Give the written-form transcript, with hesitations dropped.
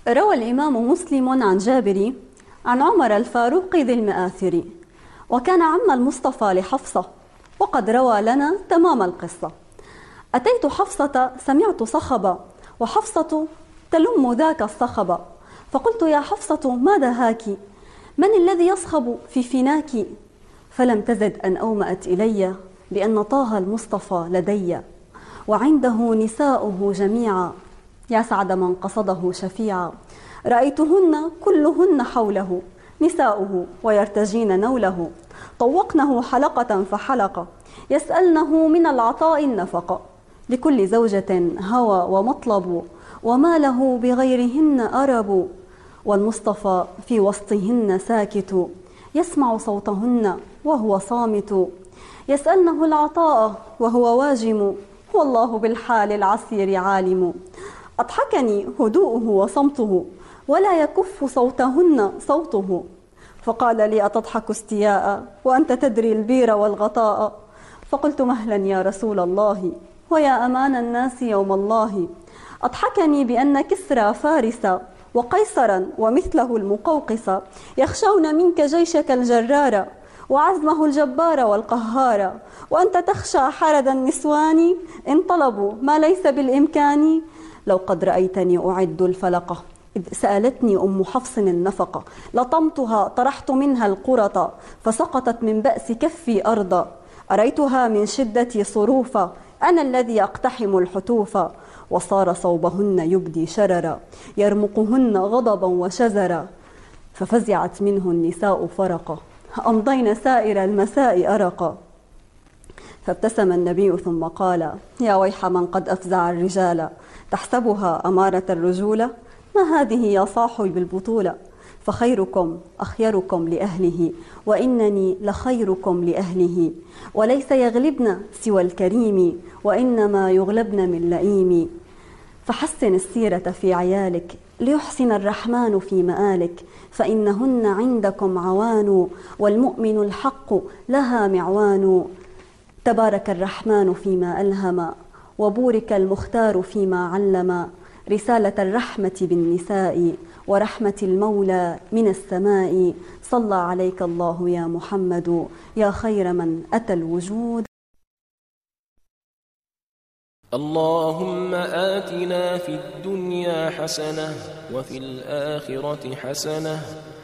روى الإمام مسلم عن جابر عن عمر الفاروق ذي المآثر، وكان عم المصطفى لحفصة، وقد روى لنا تمام القصة. أتيت حفصة سمعت صخبا، وحفصة تلم ذاك الصخب، فقلت يا حفصة ما دهاك؟ من الذي يصخب في فناك؟ فلم تزد أن أومأت إلي بأن طه المصطفى لدي، وعنده نساؤه جميعا، يا سعد من قصده شفيعا. رأيتهن كلهن حوله نساؤه ويرتجين نوله، طوقنه حلقة فحلقة، يسألنه من العطاء النفقة، لكل زوجة هوى ومطلب، وما له بغيرهن أرب. والمصطفى في وسطهن ساكت، يسمع صوتهن وهو صامت، يسألنه العطاء وهو واجم، والله بالحال العسير عالم. أضحكني هدوءه وصمته، ولا يكف صوتهن صوته، فقال لي أتضحك استياء وأنت تدري البير والغطاء؟ فقلت مهلا يا رسول الله، ويا أمان الناس يوم الله. أضحكني بأن كسرى فارس وقيصرا ومثله المقوقس يخشون منك جيشك الجرار، وعزمه الجبار والقهار، وأنت تخشى حرد النسوان إن طلبوا ما ليس بالإمكان. لو قد رأيتني أعد الفلقة إذ سألتني أم حفص النفقة، لطمتها طرحت منها القرط، فسقطت من بأس كفي أرضا. أريتها من شدة صروفا، أنا الذي أقتحم الحتوف، وصار صوبهن يبدي شررا، يرمقهن غضبا وشزرا، ففزعت منه النساء فرقا، أمضين سائر المساء أرقا. فابتسم النبي ثم قال يا ويح من قد أفزع الرجال، تحسبها أمارة الرجولة؟ ما هذه يا صاحي بالبطولة؟ فخيركم أخيركم لأهله، وإنني لخيركم لأهله، وليس يغلبن سوى الكريم، وإنما يغلبن من لئيم. فحسن السيرة في عيالك ليحسن الرحمن في مآلك، فإنهن عندكم عوان، والمؤمن الحق لها معوان. تبارك الرحمن فيما ألهم، وبورك المختار فيما علم، رسالة الرحمة بالنساء، ورحمة المولى من السماء. صلى عليك الله يا محمد، يا خير من أتى الوجود. اللهم آتنا في الدنيا حسنة وفي الآخرة حسنة